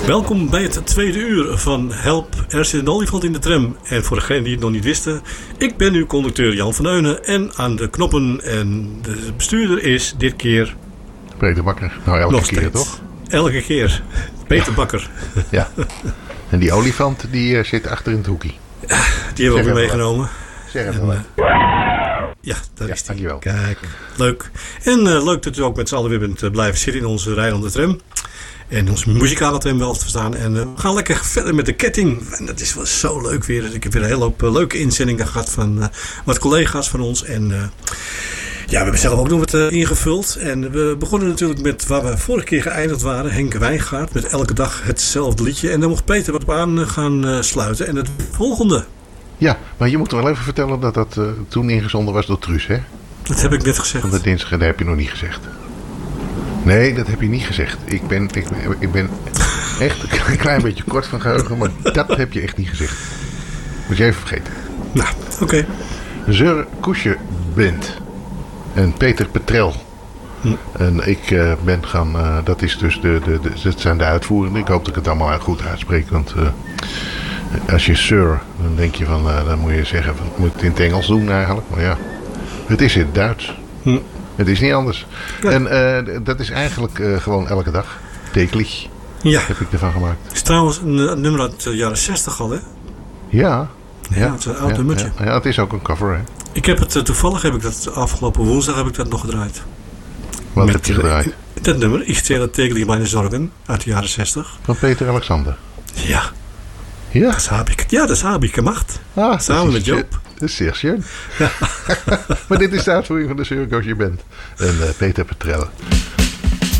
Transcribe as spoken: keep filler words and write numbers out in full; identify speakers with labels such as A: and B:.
A: Welkom bij het tweede uur van Help, er zit een olifant in de tram. En voor degenen die het nog niet wisten, ik ben uw conducteur Jan van Eunen. En aan de knoppen en de bestuurder is dit keer...
B: Peter Bakker. Nou, elke
A: nog
B: keer
A: steeds.
B: toch?
A: Elke keer. Peter
B: ja.
A: Bakker.
B: Ja. En die olifant die uh, zit achter in het hoekje.
A: Ja, die hebben we ook weer meegenomen.
B: Zeg het
A: en,
B: wel.
A: Uh, ja, daar
B: ja,
A: is die.
B: Dankjewel.
A: Kijk, leuk. En uh, leuk dat u ook met z'n allen weer bent uh, blijven zitten in onze rijdende tram. En onze muzikale tram wel te verstaan. En uh, we gaan lekker verder met de ketting. En dat is wel zo leuk weer. Dus ik heb weer een hele hoop uh, leuke inzendingen gehad van uh, wat collega's van ons. En uh, ja, we hebben zelf ook nog wat uh, ingevuld. En we begonnen natuurlijk met waar we vorige keer geëindigd waren. Henk Wijngaard met elke dag hetzelfde liedje. En daar mocht Peter wat op aan uh, gaan uh, sluiten. En het volgende.
B: Ja, maar je moet wel even vertellen dat dat uh, toen ingezonden was door Truus, hè?
A: Dat heb ik net gezegd.
B: Van de dinsdag, dat heb je nog niet gezegd. Nee, dat heb je niet gezegd. Ik ben, ik, ik ben echt een klein beetje kort van geheugen, maar dat heb je echt niet gezegd. Moet je even vergeten.
A: Nou, oké. Okay.
B: Zeur Koesje Bent en Peter Petrel. Hm. En ik uh, ben gaan, uh, dat is dus de, de, de, dat zijn de uitvoerenden. Ik hoop dat ik het allemaal goed uitspreek, want uh, als je Sir, dan denk je van, uh, dan moet je zeggen, van, moet het in het Engels doen eigenlijk. Maar ja, het is in het Duits. Hm. Het is niet anders. Ja. En uh, dat is eigenlijk uh, gewoon elke dag. Täglich.
A: Ja.
B: Heb ik ervan gemaakt.
A: Het is trouwens een, een nummer uit de jaren zestig al, hè?
B: Ja.
A: Ja, ja het is een oud
B: ja,
A: nummertje.
B: Ja, ja, het is ook een cover, hè?
A: Ik heb het, uh, toevallig heb ik dat afgelopen woensdag heb ik dat nog gedraaid.
B: Wat
A: Met,
B: heb je gedraaid?
A: Dat nummer, Ich zähle täglich meine Sorgen, uit de jaren zestig.
B: Van Peter Alexander?
A: Ja.
B: Ja?
A: Dat heb ik, ja, dat heb ik gemaakt.
B: Ah,
A: samen met Joop.
B: Dat is zeer schön. Ja. Maar dit is de uitvoering van de Zeur Koesje Bent. En uh, Peter Petrel.